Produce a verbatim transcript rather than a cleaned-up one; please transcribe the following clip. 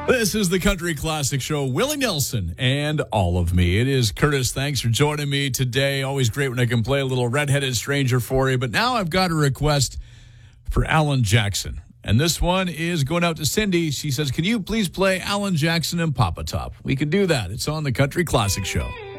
This is the Country Classic Show. Willie Nelson and All of Me. It is Curtis. Thanks for joining me today. Always great when I can play a little Redheaded Stranger for you. But now I've got a request for Alan Jackson. And this one is going out to Cindy. She says, can you please play Alan Jackson and Papa Top? We can do that. It's on the Country Classic Show.